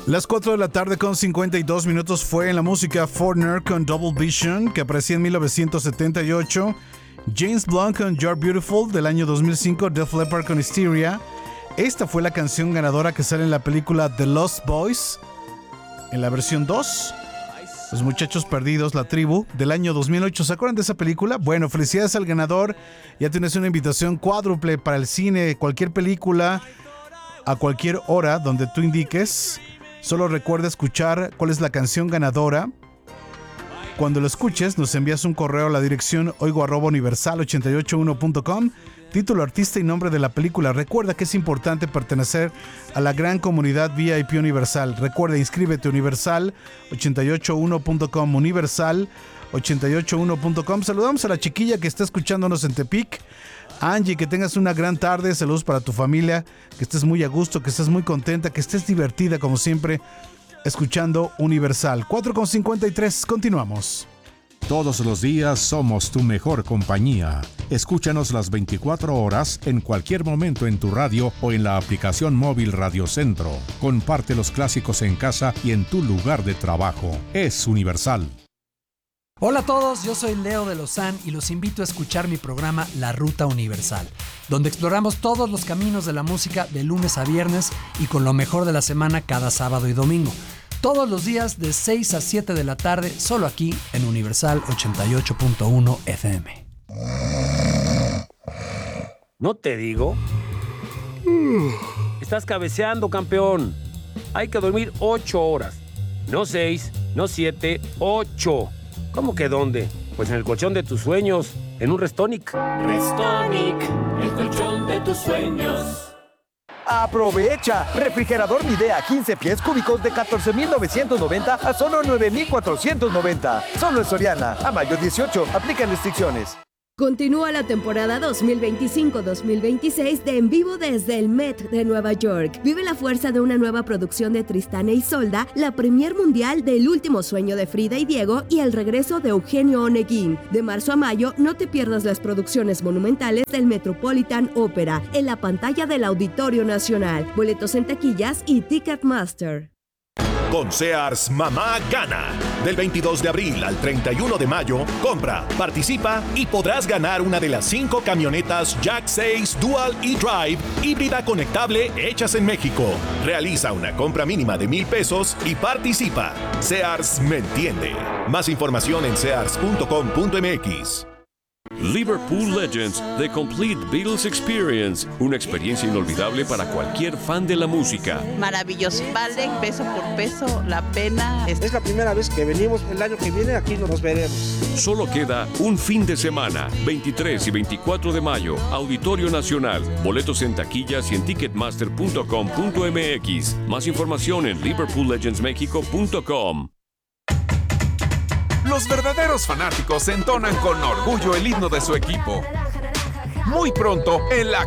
Las 4 de la tarde con 52 minutos fue en la música Foreigner con Double Vision, que aparecía en 1978, James Blunt con You're Beautiful del año 2005, Def Leppard con Hysteria. Esta fue la canción ganadora que sale en la película The Lost Boys, en la versión 2, Los Muchachos Perdidos, la tribu, del año 2008. ¿Se acuerdan de esa película? Bueno, felicidades al ganador. Ya tienes una invitación cuádruple para el cine, cualquier película, a cualquier hora donde tú indiques. Solo recuerda escuchar cuál es la canción ganadora. Cuando lo escuches, nos envías un correo a la dirección oigo@universal881.com, título, artista y nombre de la película. Recuerda que es importante pertenecer a la gran comunidad VIP Universal. Recuerda, inscríbete universal881.com, universal881.com. Saludamos a la chiquilla que está escuchándonos en Tepic. Angie, que tengas una gran tarde, saludos para tu familia, que estés muy a gusto, que estés muy contenta, que estés divertida como siempre, escuchando Universal. 4:53, continuamos. Todos los días somos tu mejor compañía. Escúchanos las 24 horas, en cualquier momento en tu radio o en la aplicación móvil Radio Centro. Comparte los clásicos en casa y en tu lugar de trabajo. Es Universal. Hola a todos, yo soy Leo de Lozán y los invito a escuchar mi programa La Ruta Universal, donde exploramos todos los caminos de la música de lunes a viernes y con lo mejor de la semana cada sábado y domingo. Todos los días de 6 a 7 de la tarde, solo aquí en Universal 88.1 FM. ¿No te digo? Estás cabeceando, campeón. Hay que dormir 8 horas. No 6, no 7, 8. ¿Cómo que dónde? Pues en el colchón de tus sueños, en un Restonic. Restonic, el colchón de tus sueños. ¡Aprovecha! Refrigerador Midea 15 pies cúbicos de 14,990 a solo 9,490. Solo en Soriana. A mayo 18. Aplican restricciones. Continúa la temporada 2025-2026 de En Vivo desde el Met de Nueva York. Vive la fuerza de una nueva producción de Tristán e Isolda, la premier mundial del último sueño de Frida y Diego y el regreso de Eugenio Oneguín. De marzo a mayo, no te pierdas las producciones monumentales del Metropolitan Opera en la pantalla del Auditorio Nacional. Boletos en taquillas y Ticketmaster. Con Sears, mamá gana. Del 22 de abril al 31 de mayo, compra, participa y podrás ganar una de las 5 camionetas Jack 6 Dual e-Drive híbrida conectable hechas en México. Realiza una compra mínima de $1,000 y participa. Sears me entiende. Más información en sears.com.mx. Liverpool Legends, The Complete Beatles Experience, una experiencia inolvidable para cualquier fan de la música. Maravilloso, vale peso por peso la pena. Es la primera vez que venimos, el año que viene aquí nos veremos. Solo queda un fin de semana, 23 y 24 de mayo, Auditorio Nacional. Boletos en taquillas y en ticketmaster.com.mx. Más información en liverpoollegendsmexico.com. Los verdaderos fanáticos entonan con orgullo el himno de su equipo. Muy pronto, en la